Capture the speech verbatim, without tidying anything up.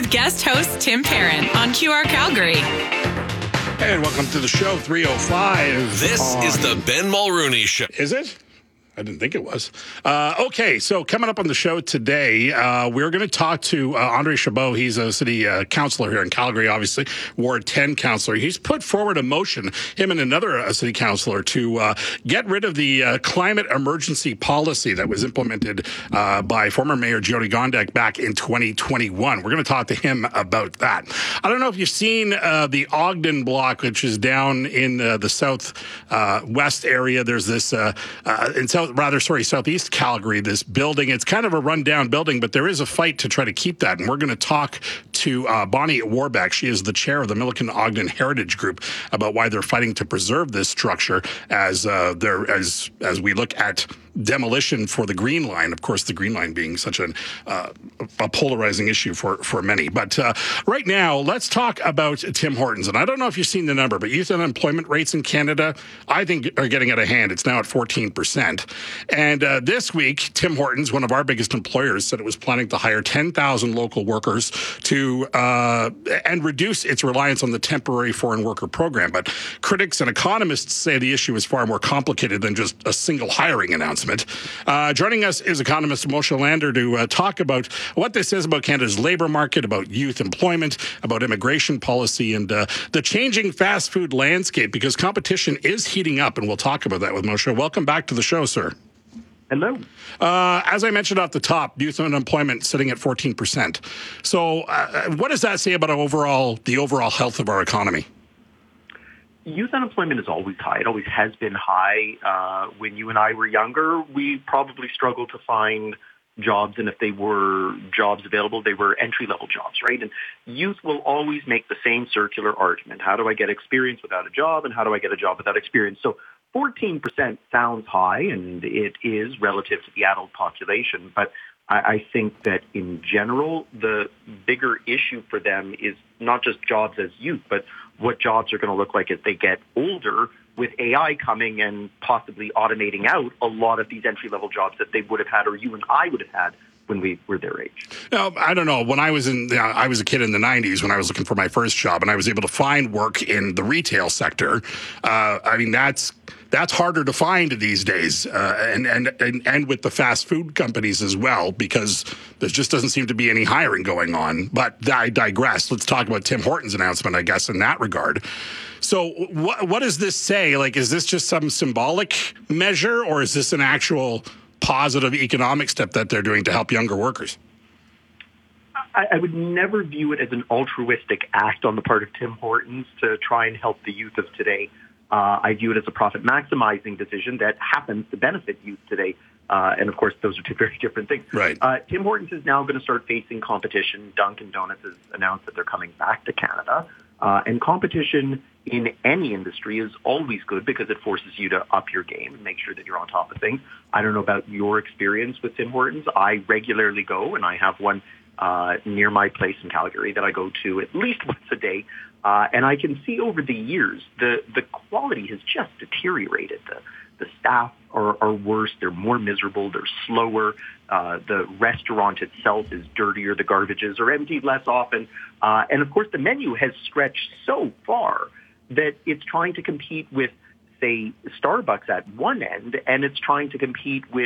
with guest host Tim Parent on Q R Calgary. Hey, and welcome to the show, three oh five. This on... is the Ben Mulrooney Show. Is it? I didn't think it was. Uh, okay, so coming up on the show today, uh, we're going to talk to uh, Andre Chabot. He's a city uh, councillor here in Calgary, obviously, Ward ten councillor. He's put forward a motion, him and another uh, city councillor, to uh, get rid of the uh, climate emergency policy that was implemented uh, by former Mayor Jyoti Gondek back in twenty twenty-one. We're going to talk to him about that. I don't know if you've seen uh, the Ogden block, which is down in uh, the south uh, west area. There's this uh, uh, in south. Rather, sorry, southeast Calgary, this building. It's kind of a rundown building, but there is a fight to try to keep that. And we're going to talk to uh, Bonnie Warbeck. She is the chair of the Milliken Ogden Heritage Group about why they're fighting to preserve this structure as uh, they're as as we look at demolition for the Green Line. Of course, the Green Line being such an, uh, a polarizing issue for, for many. But uh, right now, let's talk about Tim Hortons. And I don't know if you've seen the number, but youth unemployment rates in Canada, I think, are getting out of hand. It's now at fourteen percent. And uh, this week, Tim Hortons, one of our biggest employers, said it was planning to hire ten thousand local workers to uh, and reduce its reliance on the temporary foreign worker program. But critics and economists say the issue is far more complicated than just a single hiring announcement. Uh, joining us is economist Moshe Lander to uh, talk about what this is about Canada's labour market, about youth employment, about immigration policy, and uh, the changing fast food landscape, because competition is heating up, and we'll talk about that with Moshe. Welcome back to the show, sir. Hello. Uh, as I mentioned off the top, youth unemployment sitting at fourteen percent. So uh, what does that say about overall the overall health of our economy? Youth unemployment is always high. It always has been high. Uh, when you and I were younger, we probably struggled to find jobs, and if they were jobs available, they were entry-level jobs, right? And youth will always make the same circular argument. How do I get experience without a job, and how do I get a job without experience? So fourteen percent sounds high, and it is relative to the adult population, but I, I think that in general, the bigger issue for them is not just jobs as youth, but what jobs are going to look like as they get older, with A I coming and possibly automating out a lot of these entry-level jobs that they would have had, or you and I would have had when we were their age. Now, I don't know. When I was in, you know, I was a kid in the nineties when I was looking for my first job, and I was able to find work in the retail sector. Uh, I mean, that's that's harder to find these days, uh, and, and and and with the fast food companies as well, because there just doesn't seem to be any hiring going on. But I digress. Let's talk about Tim Hortons' announcement, I guess, in that regard. So what what does this say? Like, is this just some symbolic measure, or is this an actual positive economic step that they're doing to help younger workers? I, I would never view it as an altruistic act on the part of Tim Hortons to try and help the youth of today. Uh, I view it as a profit-maximizing decision that happens to benefit youth today. Uh, and, of course, those are two very different things. Right. Uh, Tim Hortons is now going to start facing competition. Dunkin' Donuts has announced that they're coming back to Canada. Uh, and competition in any industry is always good because it forces you to up your game and make sure that you're on top of things. I don't know about your experience with Tim Hortons. I regularly go, and I have one uh, near my place in Calgary that I go to at least once a day. Uh, and I can see over the years the, the quality has just deteriorated. The, the staff are, are worse. They're more miserable. They're slower. Uh, the restaurant itself is dirtier. The garbages are emptied less often. Uh, and, of course, the menu has stretched so far that it's trying to compete with, say, Starbucks at one end, and it's trying to compete with